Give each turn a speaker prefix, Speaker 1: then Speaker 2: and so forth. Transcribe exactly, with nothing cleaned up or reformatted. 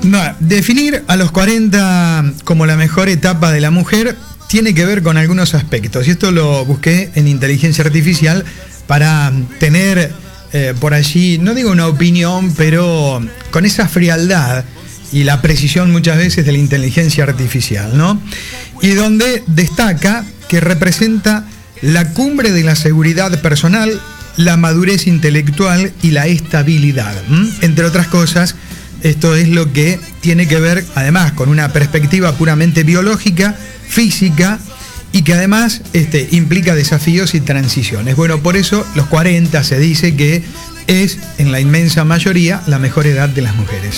Speaker 1: No, definir a los cuarenta como la mejor etapa de la mujer tiene que ver con algunos aspectos. Y esto lo busqué en inteligencia artificial para tener eh, por allí, no digo una opinión, pero con esa frialdad y la precisión muchas veces de la inteligencia artificial, ¿no? Y donde destaca que representa la cumbre de la seguridad personal, la madurez intelectual y la estabilidad. ¿Mm? Entre otras cosas, esto es lo que tiene que ver, además, con una perspectiva puramente biológica, física, y que además este, implica desafíos y transiciones. Bueno, por eso los cuarenta se dice que es, en la inmensa mayoría, la mejor edad de las mujeres.